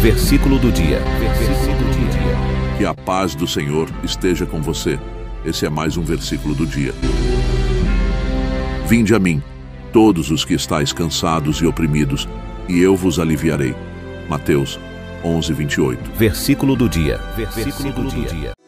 Versículo do dia. Que a paz do Senhor esteja com você. Esse é mais um versículo do dia. Vinde a mim, todos os que estáis cansados e oprimidos, e eu vos aliviarei. Mateus 11:28. Versículo do dia.